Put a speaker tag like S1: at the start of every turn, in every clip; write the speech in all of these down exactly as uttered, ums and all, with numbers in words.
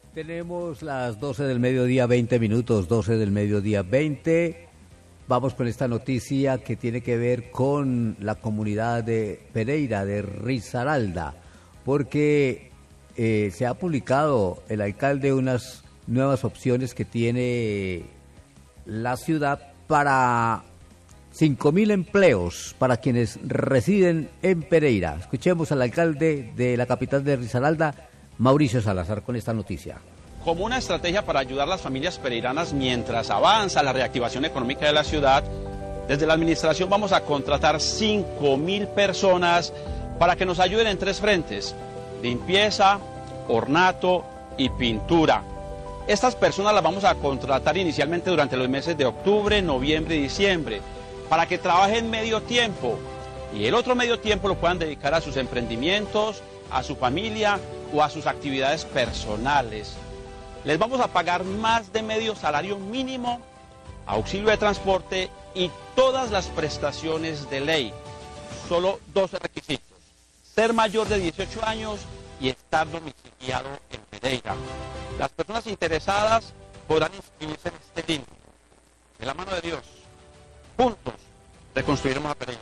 S1: Tenemos las doce del mediodía, veinte minutos, doce del mediodía, veinte. Vamos con esta noticia que tiene que ver con la comunidad de Pereira, de Risaralda, porque eh, se ha publicado el alcalde unas nuevas opciones que tiene la ciudad para cinco mil empleos para quienes residen en Pereira. Escuchemos al alcalde de la capital de Risaralda, Mauricio Salazar, con esta noticia.
S2: Como una estrategia para ayudar a las familias pereiranas mientras avanza la reactivación económica de la ciudad, desde la administración vamos a contratar cinco mil personas para que nos ayuden en tres frentes: limpieza, ornato y pintura. Estas personas las vamos a contratar inicialmente durante los meses de octubre, noviembre y diciembre, para que trabajen medio tiempo y el otro medio tiempo lo puedan dedicar a sus emprendimientos, a su familia o a sus actividades personales. Les vamos a pagar más de medio salario mínimo, auxilio de transporte y todas las prestaciones de ley. Solo dos requisitos: ser mayor de dieciocho años y estar domiciliado en Pereira. Las personas interesadas podrán inscribirse en este link. De la mano de Dios, juntos reconstruiremos a Pereira.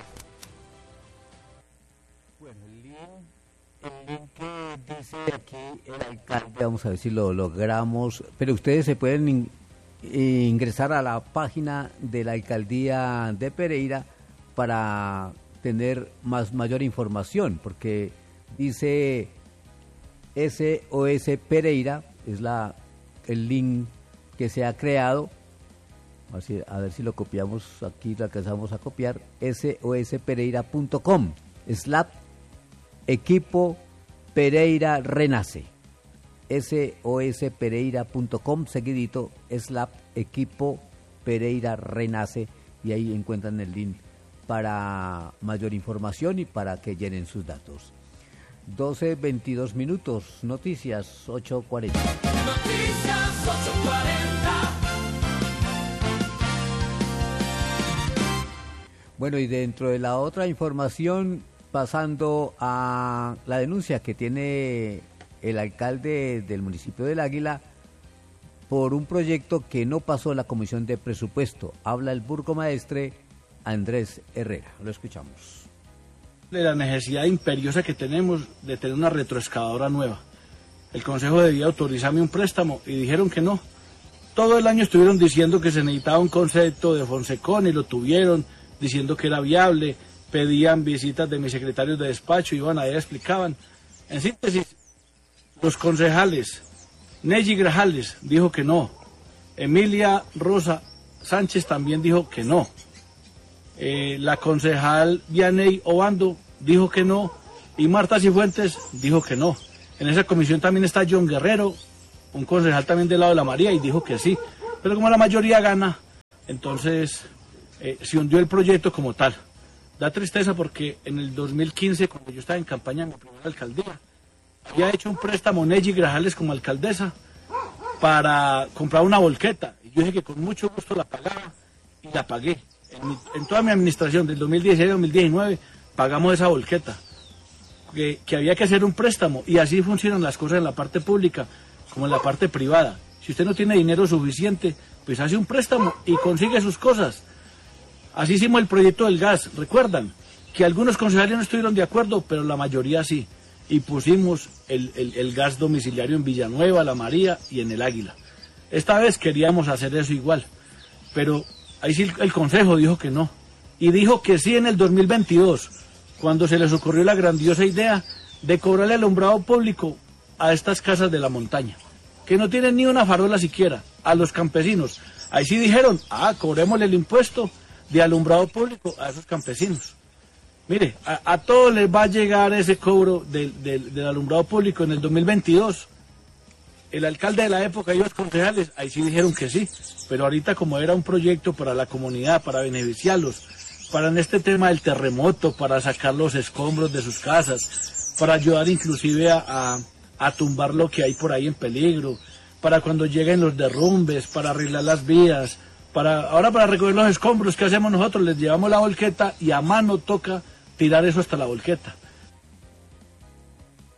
S1: Bueno, el link, el link que dice aquí el alcalde, vamos a ver si lo logramos, pero ustedes se pueden in, ingresar a la página de la alcaldía de Pereira para tener más mayor información, porque dice S O S Pereira, es la el link que se ha creado. Así, a ver si lo copiamos aquí, lo alcanzamos a copiar, S O S pereira punto com, slap equipo Pereira Renace, S O S pereira punto com, seguidito, slap equipo Pereira Renace, y ahí encuentran el link para mayor información y para que llenen sus datos. doce, veintidós minutos, noticias ocho cuarenta.
S3: Noticias ocho cuarenta.
S1: Bueno, y dentro de la otra información, pasando a la denuncia que tiene el alcalde del municipio del Águila por un proyecto que no pasó la comisión de presupuesto. Habla el burgomaestre Andrés Herrera. Lo escuchamos.
S4: De la necesidad imperiosa que tenemos de tener una retroexcavadora nueva. El consejo debía autorizarme un préstamo y dijeron que no. Todo el año estuvieron diciendo que se necesitaba un concepto de Fonsecon y lo tuvieron, diciendo que era viable, pedían visitas de mis secretarios de despacho, iban allá, explicaban. En síntesis, los concejales, Neji Grajales dijo que no, Emilia Rosa Sánchez también dijo que no, eh, la concejal Vianey Obando dijo que no, y Marta Cifuentes dijo que no. En esa comisión también está John Guerrero, un concejal también del lado de la María, y dijo que sí, pero como la mayoría gana, entonces eh, se hundió el proyecto como tal. Da tristeza porque en el dos mil quince, cuando yo estaba en campaña en mi primera alcaldía, había hecho un préstamo Neji Grajales como alcaldesa para comprar una volqueta. Y yo dije que con mucho gusto la pagaba y la pagué. En, mi, en toda mi administración del dos mil dieciséis al dos mil diecinueve pagamos esa volqueta. Que, que había que hacer un préstamo, y así funcionan las cosas en la parte pública como en la parte privada. Si usted no tiene dinero suficiente, pues hace un préstamo y consigue sus cosas. Así hicimos el proyecto del gas. Recuerdan que algunos concejales no estuvieron de acuerdo, pero la mayoría sí. Y pusimos el, el, el gas domiciliario en Villanueva, La María y en el Águila. Esta vez queríamos hacer eso igual, pero ahí sí el, el consejo dijo que no. Y dijo que sí en el dos mil veintidós, cuando se les ocurrió la grandiosa idea de cobrarle alumbrado público a estas casas de la montaña, que no tienen ni una farola siquiera, a los campesinos. Ahí sí dijeron, ah, cobrémosle el impuesto de alumbrado público a esos campesinos. Mire, a, a todos les va a llegar ese cobro del, del, del alumbrado público en el dos mil veintidós. El alcalde de la época y los concejales, ahí sí dijeron que sí, pero ahorita como era un proyecto para la comunidad, para beneficiarlos, para en este tema del terremoto, para sacar los escombros de sus casas, para ayudar inclusive a, a, a tumbar lo que hay por ahí en peligro, para cuando lleguen los derrumbes, para arreglar las vías, para ahora para recoger los escombros, ¿qué hacemos nosotros? Les llevamos la volqueta y a mano toca tirar eso hasta la volqueta.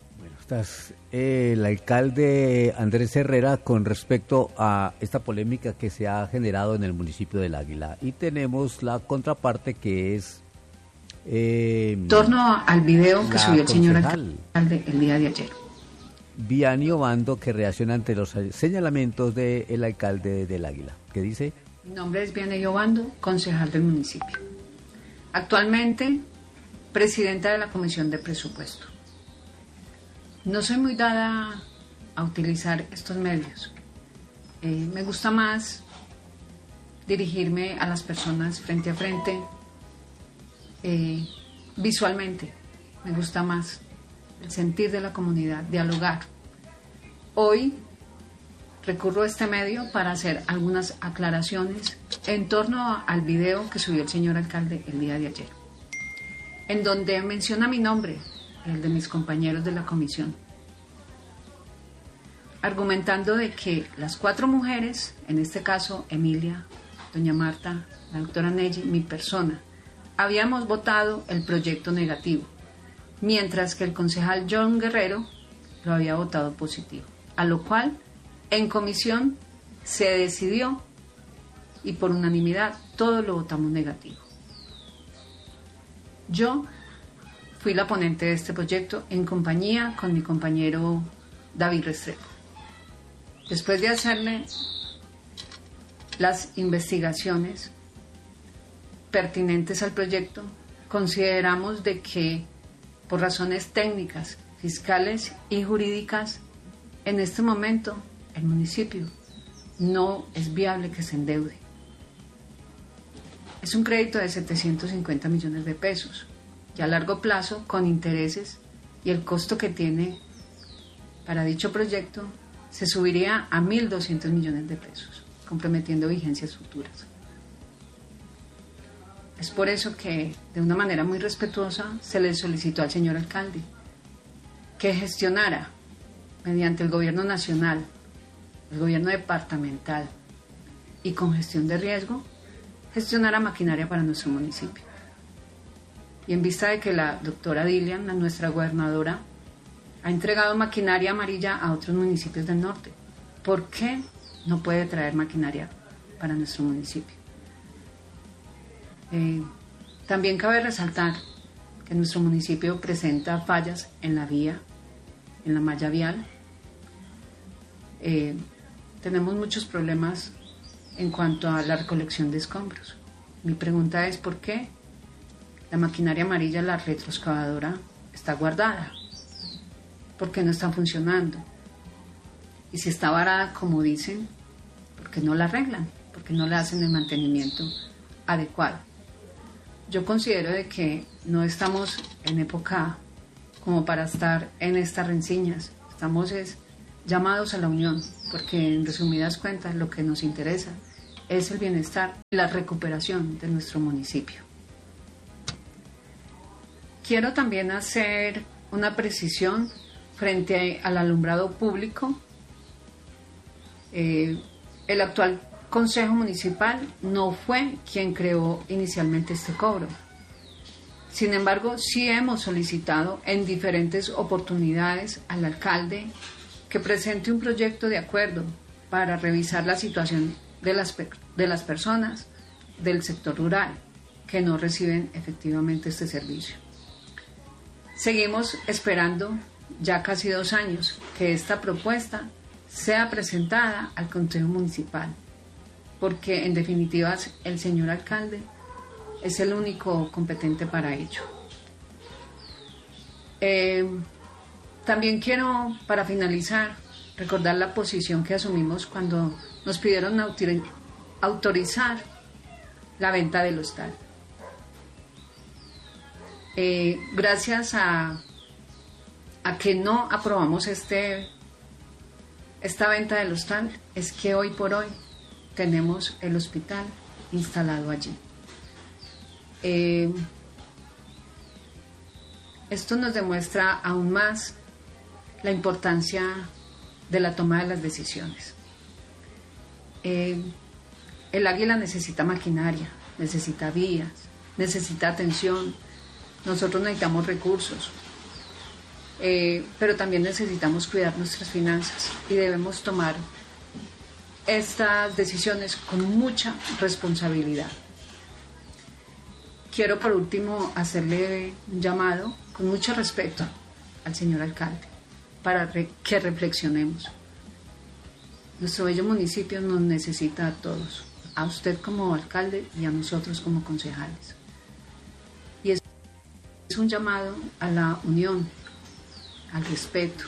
S1: respuestas. Eh, el alcalde Andrés Herrera con respecto a esta polémica que se ha generado en el municipio del Águila. Y tenemos la contraparte que es... Eh,
S5: en torno al video que subió el señor
S1: concejal,
S5: alcalde el día de ayer.
S1: Vianney Obando, que reacciona ante los señalamientos del alcalde del Águila. ¿Qué dice?
S5: Mi nombre es Vianney Obando, concejal del municipio. Actualmente, presidenta de la Comisión de Presupuesto. No soy muy dada a utilizar estos medios. Eh, me gusta más dirigirme a las personas frente a frente, eh, visualmente. Me gusta más el sentir de la comunidad, dialogar. Hoy recurro a este medio para hacer algunas aclaraciones en torno al video que subió el señor alcalde el día de ayer, en donde menciona mi nombre, el de mis compañeros de la comisión, argumentando de que las cuatro mujeres, en este caso Emilia, doña Marta, la doctora Neji, mi persona, habíamos votado el proyecto negativo, mientras que el concejal John Guerrero lo había votado positivo, a lo cual en comisión se decidió y por unanimidad todos lo votamos negativo. Yo fui la ponente de este proyecto en compañía con mi compañero David Restrepo. Después de hacerle las investigaciones pertinentes al proyecto, consideramos de que por razones técnicas, fiscales y jurídicas, en este momento el municipio no es viable que se endeude. Es un crédito de setecientos cincuenta millones de pesos y a largo plazo con intereses, y el costo que tiene para dicho proyecto se subiría a mil doscientos millones de pesos, comprometiendo vigencias futuras. Es por eso que, de una manera muy respetuosa, se le solicitó al señor alcalde que gestionara, mediante el gobierno nacional, el gobierno departamental y con gestión de riesgo, gestionara maquinaria para nuestro municipio. Y en vista de que la doctora Dilian, la nuestra gobernadora, ha entregado maquinaria amarilla a otros municipios del norte, ¿por qué no puede traer maquinaria para nuestro municipio? Eh, también cabe resaltar que nuestro municipio presenta fallas en la vía, en la malla vial. Eh, tenemos muchos problemas en cuanto a la recolección de escombros. Mi pregunta es ¿por qué la maquinaria amarilla, la retroexcavadora, está guardada? ¿Por qué no está funcionando? Y si está varada, como dicen, ¿por qué no la arreglan? ¿Por qué no le hacen el mantenimiento adecuado? Yo considero de que no estamos en época como para estar en estas rencillas. Estamos es, llamados a la unión, porque en resumidas cuentas lo que nos interesa es el bienestar y la recuperación de nuestro municipio. Quiero también hacer una precisión frente al alumbrado público. Eh, el actual Consejo Municipal no fue quien creó inicialmente este cobro. Sin embargo, sí hemos solicitado en diferentes oportunidades al alcalde que presente un proyecto de acuerdo para revisar la situación de las, de las personas del sector rural que no reciben efectivamente este servicio. Seguimos esperando ya casi dos años que esta propuesta sea presentada al Consejo Municipal, porque en definitiva el señor alcalde es el único competente para ello. Eh, también quiero, para finalizar, recordar la posición que asumimos cuando nos pidieron autor- autorizar la venta del hostal. Eh, gracias a, a que no aprobamos este, esta venta del hostal, es que hoy por hoy tenemos el hospital instalado allí. Eh, esto nos demuestra aún más la importancia de la toma de las decisiones. Eh, el Águila necesita maquinaria, necesita vías, necesita atención. Nosotros necesitamos recursos. eh, pero también necesitamos cuidar nuestras finanzas y debemos tomar estas decisiones con mucha responsabilidad. Quiero por último hacerle un llamado con mucho respeto al señor alcalde para re- que reflexionemos. Nuestro bello municipio nos necesita a todos, a usted como alcalde y a nosotros como concejales. Y es, es un llamado a la unión, al respeto.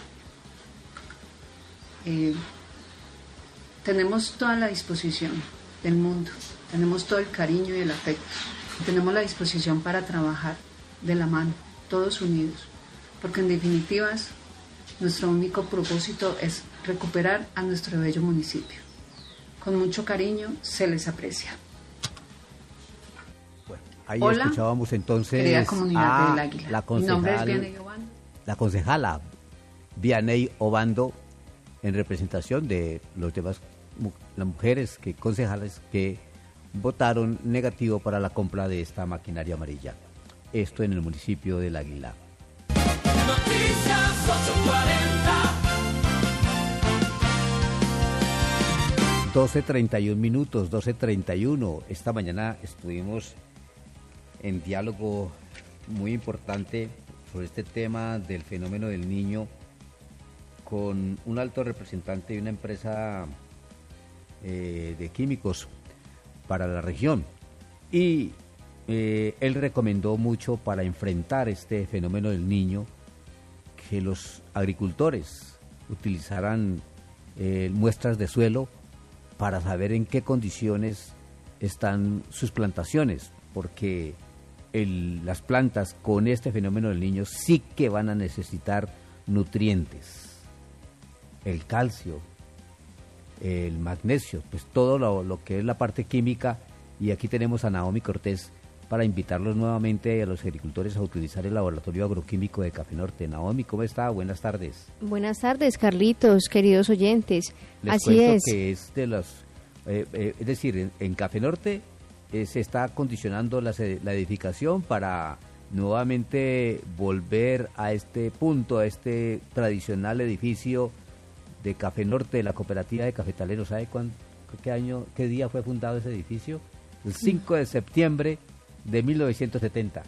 S5: Eh, tenemos toda la disposición del mundo, tenemos todo el cariño y el afecto, tenemos la disposición para trabajar de la mano, todos unidos, porque en definitivas nuestro único propósito es recuperar a nuestro bello municipio. Con mucho cariño se les aprecia.
S1: Bueno, ahí
S5: Hola,
S1: escuchábamos entonces
S5: querida comunidad
S1: a
S5: del Águila.
S1: la
S5: Mi nombre es
S1: concejal,
S5: Vianey Obando.
S1: la concejala Vianey Obando, en representación de los demás mu- las mujeres que concejales que votaron negativo para la compra de esta maquinaria amarilla. Esto en el municipio del Águila.
S3: Noticias ocho cuarenta.
S1: doce treinta y un minutos, doce treinta y uno. Esta mañana estuvimos en diálogo muy importante sobre este tema del fenómeno del niño con un alto representante de una empresa eh, de químicos para la región. Y eh, él recomendó mucho para enfrentar este fenómeno del niño que los agricultores utilizaran eh, muestras de suelo para saber en qué condiciones están sus plantaciones, porque el, las plantas con este fenómeno del niño sí que van a necesitar nutrientes, el calcio, el magnesio, pues todo lo, lo que es la parte química. Y aquí tenemos a Naomi Cortés para invitarlos nuevamente a los agricultores a utilizar el laboratorio agroquímico de Café Norte. Naomi, ¿cómo está? Buenas tardes.
S6: Buenas tardes, Carlitos, queridos oyentes.
S1: Les
S6: Así
S1: cuento
S6: es.
S1: que es de los, eh, eh, es decir, en, en Café Norte eh, se está acondicionando la, se- la edificación para nuevamente volver a este punto, a este tradicional edificio de Café Norte, de la cooperativa de cafetaleros. ¿Sabe cuán- qué año, qué día fue fundado ese edificio? El cinco de septiembre de mil novecientos setenta.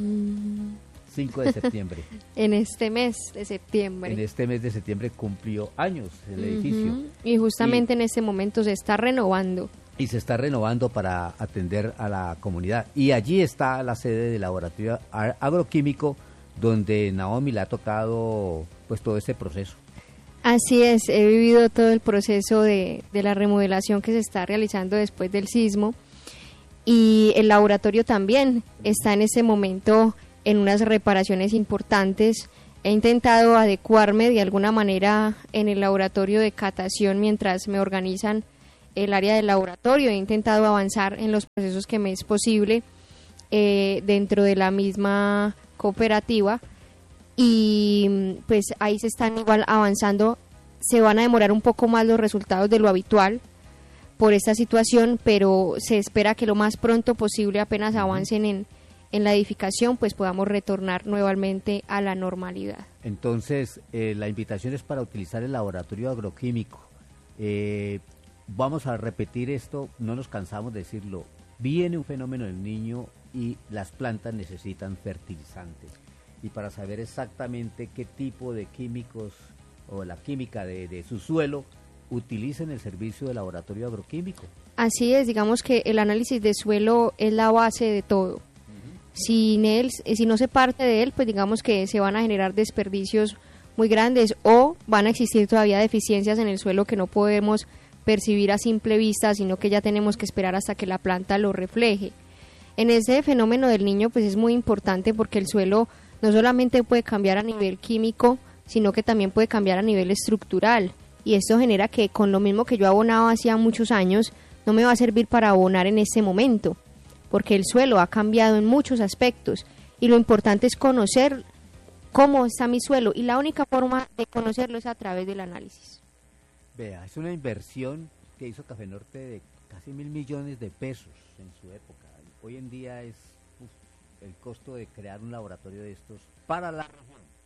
S1: cinco de septiembre.
S6: En este mes de septiembre.
S1: En este mes de septiembre cumplió años el edificio.
S6: Ujú. Y justamente en este momento se está renovando.
S1: Y se está renovando para atender a la comunidad. Y allí está la sede del laboratorio a- agroquímico, donde Naomi le ha tocado pues todo este proceso.
S6: Así es, he vivido todo el proceso de, de la remodelación que se está realizando después del sismo. Y el laboratorio también está en este momento en unas reparaciones importantes. He intentado adecuarme de alguna manera en el laboratorio de catación mientras me organizan el área del laboratorio. He intentado avanzar en los procesos que me es posible eh, dentro de la misma cooperativa y pues ahí se están igual avanzando. Se van a demorar un poco más los resultados de lo habitual por esta situación, pero se espera que lo más pronto posible, apenas avancen en, en la edificación, pues podamos retornar nuevamente a la normalidad.
S1: Entonces, eh, la invitación es para utilizar el laboratorio agroquímico. Eh, vamos a repetir esto, no nos cansamos de decirlo. Viene un fenómeno del niño y las plantas necesitan fertilizantes. Y para saber exactamente qué tipo de químicos o la química de, de su suelo, utilicen el servicio de laboratorio agroquímico.
S6: Así es, digamos que el análisis de suelo es la base de todo. Sin él, si no se parte de él, pues digamos que se van a generar desperdicios muy grandes o van a existir todavía deficiencias en el suelo que no podemos percibir a simple vista, sino que ya tenemos que esperar hasta que la planta lo refleje. En ese fenómeno del niño, pues es muy importante porque el suelo no solamente puede cambiar a nivel químico, sino que también puede cambiar a nivel estructural. Y esto genera que con lo mismo que yo abonaba hacía muchos años, no me va a servir para abonar en este momento, porque el suelo ha cambiado en muchos aspectos y lo importante es conocer cómo está mi suelo y la única forma de conocerlo es a través del análisis.
S1: Vea, es una inversión que hizo Café Norte de casi mil millones de pesos en su época. Hoy en día es uf, el costo de crear un laboratorio de estos para la región.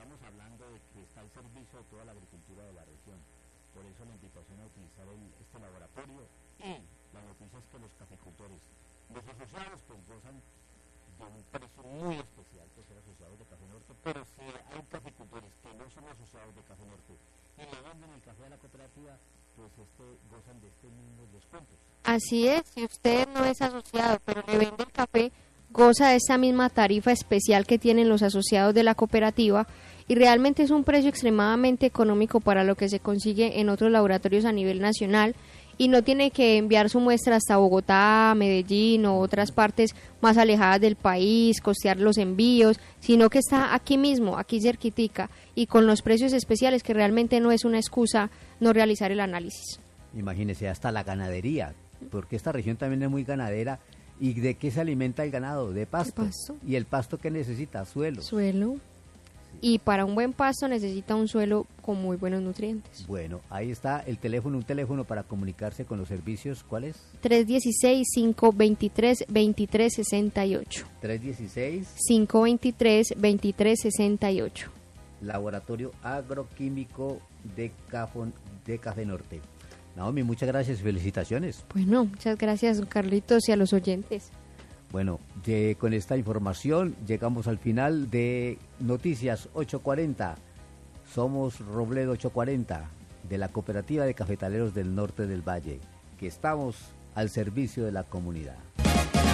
S1: estamos hablando de que está al servicio de toda la agricultura de la región. Por eso la invitación a utilizar el, este laboratorio. Y la noticia es que los caficultores, los asociados, pues gozan de un precio muy especial por ser asociados de Café Norte, pero si hay caficultores que no son asociados de Café Norte y le venden el café a la cooperativa, pues este gozan de estos mismos descuentos.
S6: Así es, si usted no es asociado, pero le vende el café, goza de esa misma tarifa especial que tienen los asociados de la cooperativa, y realmente es un precio extremadamente económico para lo que se consigue en otros laboratorios a nivel nacional, y no tiene que enviar su muestra hasta Bogotá, Medellín o otras partes más alejadas del país, costear los envíos, sino que está aquí mismo, aquí cerquitica, y con los precios especiales, que realmente no es una excusa no realizar el análisis.
S1: Imagínese, hasta la ganadería, porque esta región también es muy ganadera. ¿Y de qué se alimenta el ganado? De pasto.
S6: De pasto.
S1: ¿Y el pasto qué necesita? Suelo.
S6: Suelo. Y para un buen pasto necesita un suelo con muy buenos nutrientes.
S1: Bueno, ahí está el teléfono, un teléfono para comunicarse con los servicios. ¿Cuál es?
S6: tres uno seis, cinco dos tres, dos tres seis ocho.
S1: tres uno seis.
S6: cinco dos tres, dos tres seis ocho.
S1: Laboratorio Agroquímico de, Cafo, de Café Norte. Naomi, muchas gracias y felicitaciones.
S6: Bueno, muchas gracias, don Carlitos, y a los oyentes.
S1: Bueno, de, con esta información llegamos al final de Noticias ocho cuarenta. Somos Robledo ocho cuarenta, de la Cooperativa de Cafetaleros del Norte del Valle, que estamos al servicio de la comunidad.